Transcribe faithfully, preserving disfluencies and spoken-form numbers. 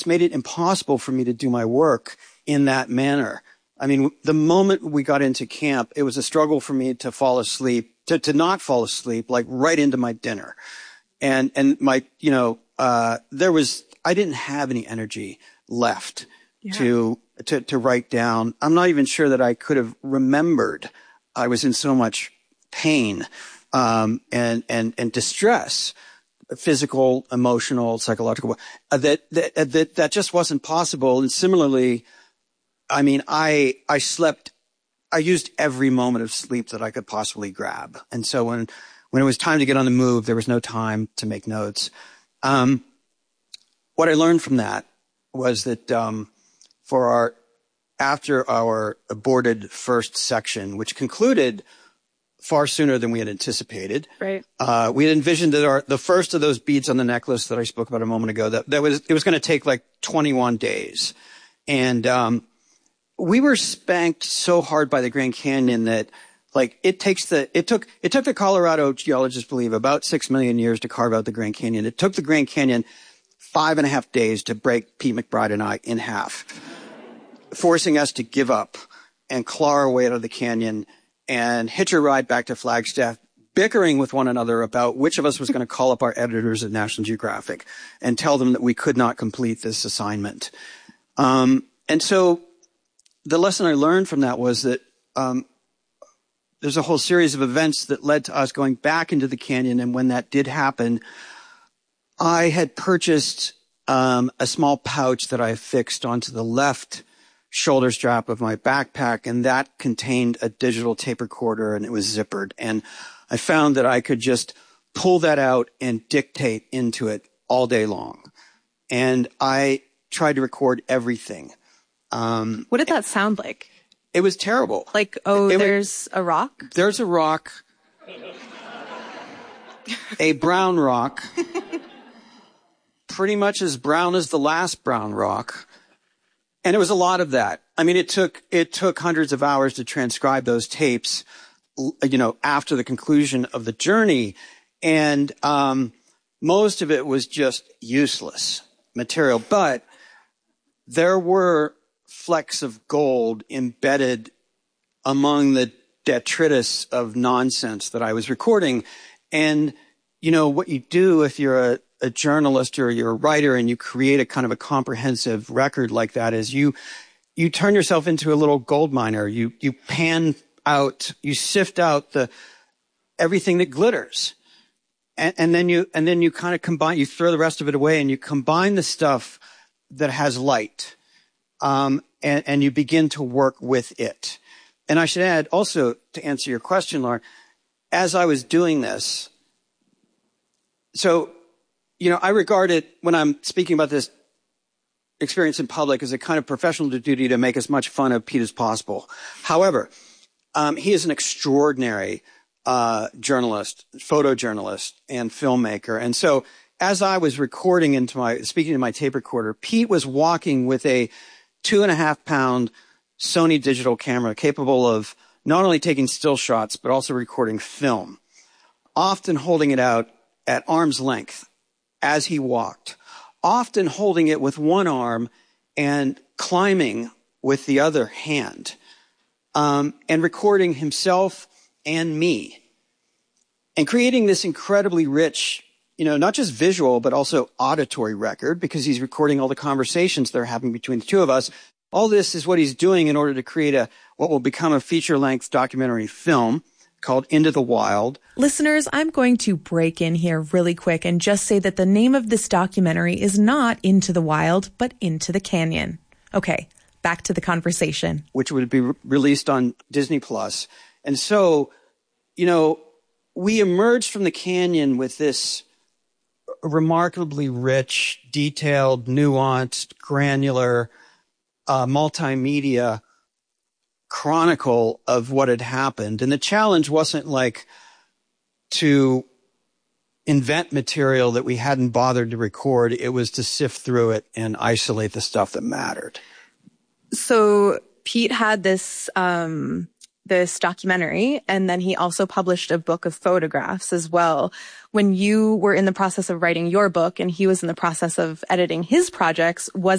made it impossible for me to do my work in that manner. I mean, the moment we got into camp, it was a struggle for me to fall asleep, to, to not fall asleep, like right into my dinner. And, and my, you know, uh, there was, I didn't have any energy left yeah. to, to, to write down. I'm not even sure that I could have remembered. I was in so much pain, um, and, and, and distress, physical, emotional, psychological, uh, that, that, that, that just wasn't possible. And similarly, I mean, I, I slept, I used every moment of sleep that I could possibly grab. And so when, when it was time to get on the move, there was no time to make notes. Um, what I learned from that was that, um, for our, after our aborted first section, which concluded far sooner than we had anticipated. Right. Uh, we had envisioned that our, the first of those beads on the necklace that I spoke about a moment ago, that, that was, it was going to take like twenty-one days. And, um, we were spanked so hard by the Grand Canyon that like it takes the, it took, it took the Colorado geologists believe about six million years to carve out the Grand Canyon. It took the Grand Canyon five and a half days to break Pete McBride and I in half, forcing us to give up and claw our way out of the canyon and hitch a ride back to Flagstaff, bickering with one another about which of us was going to call up our editors at National Geographic and tell them that we could not complete this assignment. Um, and so the lesson I learned from that was that um, there's a whole series of events that led to us going back into the canyon. And when that did happen, I had purchased um, a small pouch that I fixed onto the left shoulder strap of my backpack, and that contained a digital tape recorder, and it was zippered. And I found that I could just pull that out and dictate into it all day long. And I tried to record everything. Um, what did that sound like? It was terrible. Like, oh, it, it there's was, a rock? There's a rock. A brown rock. Pretty much as brown as the last brown rock. And it was a lot of that. I mean, it took, it took hundreds of hours to transcribe those tapes, you know, after the conclusion of the journey. And, um, most of it was just useless material, but there were flecks of gold embedded among the detritus of nonsense that I was recording. And, you know, what you do if you're a, a journalist or you're a writer and you create a kind of a comprehensive record like that is you, you turn yourself into a little gold miner. You, you pan out, you sift out the, everything that glitters. And, and then you, and then you kind of combine, you throw the rest of it away and you combine the stuff that has light. Um, and, and you begin to work with it. And I should add also to answer your question, Lauren, as I was doing this, so, you know, I regard it when I'm speaking about this experience in public as a kind of professional duty to make as much fun of Pete as possible. However, um, he is an extraordinary uh, journalist, photojournalist, and filmmaker. And so as I was recording into my, speaking to my tape recorder, Pete was walking with a two and a half pound Sony digital camera capable of not only taking still shots, but also recording film, often holding it out at arm's length as he walked, often holding it with one arm and climbing with the other hand, um, and recording himself and me, and creating this incredibly rich, you know, not just visual, but also auditory record, because he's recording all the conversations that are happening between the two of us. All this is what he's doing in order to create a what will become a feature-length documentary film called Into the Wild. Listeners, I'm going to break in here really quick and just say that the name of this documentary is not Into the Wild, but Into the Canyon. Okay, back to the conversation. Which would be re- released on Disney Plus. And so, you know, we emerged from the canyon with this remarkably rich, detailed, nuanced, granular, uh, multimedia chronicle of what had happened. And the challenge wasn't like to invent material that we hadn't bothered to record. It was to sift through it and isolate the stuff that mattered. So Pete had this, um, this documentary, and then he also published a book of photographs as well. When you were in the process of writing your book and he was in the process of editing his projects, was